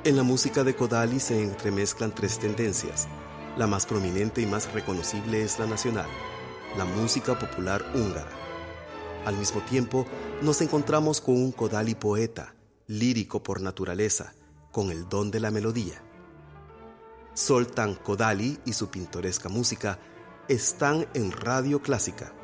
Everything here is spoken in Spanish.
En la música de Kodály se entremezclan tres tendencias. La más prominente y más reconocible es la nacional, la música popular húngara. Al mismo tiempo, nos encontramos con un Kodály poeta, lírico por naturaleza, con el don de la melodía. Zoltán Kodály y su pintoresca música están en Radio Clásica.